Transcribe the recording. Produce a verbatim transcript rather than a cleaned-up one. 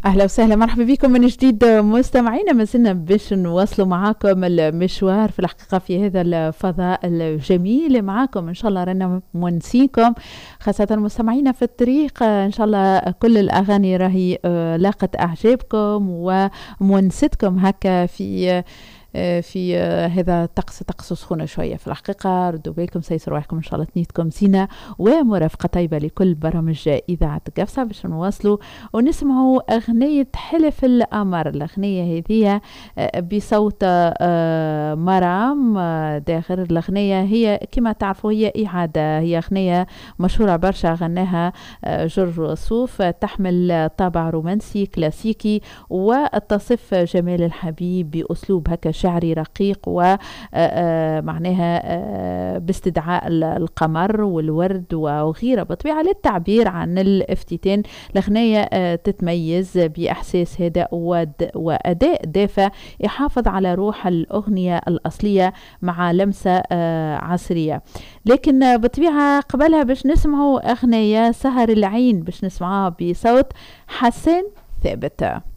أهلا وسهلا، مرحبا بكم من جديد مستمعينا. ما زلنا باش نواصلوا معاكم المشوار في الحقيقة في هذا الفضاء الجميل. معاكم إن شاء الله رانا مونسيكم، خاصة مستمعينا في الطريق. إن شاء الله كل الأغاني راهي لاقت أعجابكم ومونستكم هكا في في هذا الطقس طقس سخونة شوية. في الحقيقة ردوا بالكم، سيسروا روحكم إن شاء الله، تنيتكم زينة ومرافقة طيبة لكل برامج إذاعة قفصة باش نواصلوا ونسمعوا أغنية حلف القمر. الأغنية هذه بصوت مرام داخل. الأغنية هي كما تعرفوا هي إعادة، هي أغنية مشهورة برشا غناها جورج وسوف، تحمل طابع رومانسي كلاسيكي وتصف جمال الحبيب بأسلوب هكا شعري رقيق ومعناها باستدعاء القمر والورد وغيره بطبيعة للتعبير عن الافتتان. الأغنية تتميز بإحساس هداء وأداء دافع يحافظ على روح الأغنية الأصلية مع لمسة عصرية. لكن بطبيعة قبلها باش نسمعوا أغنية سهر العين باش نسمعها بصوت حسن ثابت.